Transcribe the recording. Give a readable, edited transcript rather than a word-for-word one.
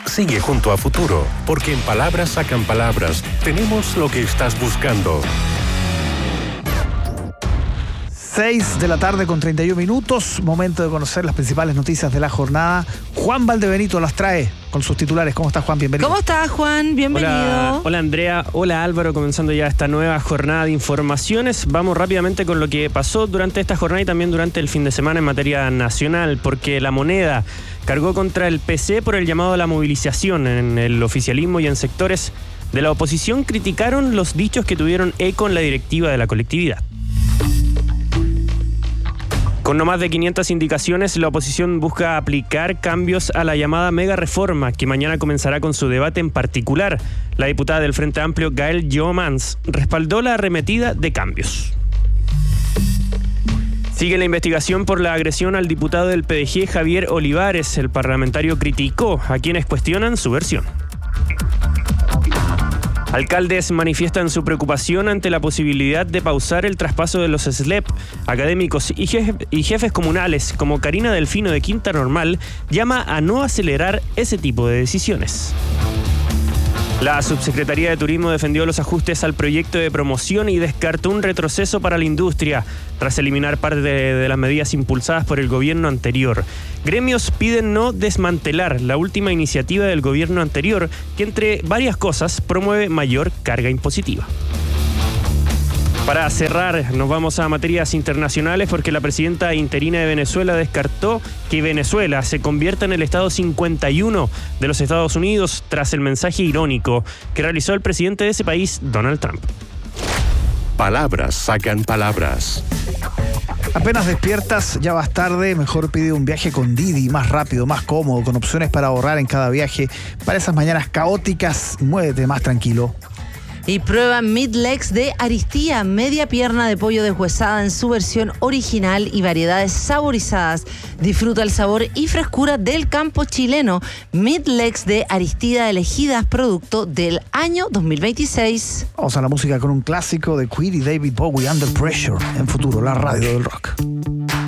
Sigue junto a Futuro, porque en Palabras Sacan Palabras tenemos lo que estás buscando. 6 de la tarde con 31 minutos, momento de conocer las principales noticias de la jornada. Juan Valdebenito las trae con sus titulares. ¿Cómo estás, Juan? Bienvenido. ¿Cómo estás, Juan? Bienvenido. Hola, Andrea. Hola, Álvaro. Comenzando ya esta nueva jornada de informaciones. Vamos rápidamente con lo que pasó durante esta jornada y también durante el fin de semana en materia nacional, porque La Moneda cargó contra el PC por el llamado a la movilización. En el oficialismo y en sectores de la oposición criticaron los dichos que tuvieron eco en la directiva de la colectividad. Con no más de 500 indicaciones, la oposición busca aplicar cambios a la llamada mega reforma, que mañana comenzará con su debate en particular. La diputada del Frente Amplio, Gael Jomans, respaldó la arremetida de cambios. Sigue la investigación por la agresión al diputado del PDG, Javier Olivares. El parlamentario criticó a quienes cuestionan su versión. Alcaldes manifiestan su preocupación ante la posibilidad de pausar el traspaso de los SLEP. Académicos y jefes comunales, como Karina Delfino de Quinta Normal, llama a no acelerar ese tipo de decisiones. La Subsecretaría de Turismo defendió los ajustes al proyecto de promoción y descartó un retroceso para la industria, tras eliminar parte de las medidas impulsadas por el gobierno anterior. Gremios piden no desmantelar la última iniciativa del gobierno anterior, que entre varias cosas promueve mayor carga impositiva. Para cerrar, nos vamos a materias internacionales porque la presidenta interina de Venezuela descartó que Venezuela se convierta en el estado 51 de los Estados Unidos tras el mensaje irónico que realizó el presidente de ese país, Donald Trump. Palabras Sacan Palabras. Apenas despiertas, ya vas tarde, mejor pide un viaje con Didi, más rápido, más cómodo, con opciones para ahorrar en cada viaje. Para esas mañanas caóticas, muévete más tranquilo. Y prueba Meat Legs de Aristía, media pierna de pollo deshuesada en su versión original y variedades saborizadas. Disfruta el sabor y frescura del campo chileno. Meat Legs de Aristía, elegidas producto del año 2026. Vamos a la música con un clásico de Queen y David Bowie, Under Pressure, en Futuro, la radio del rock.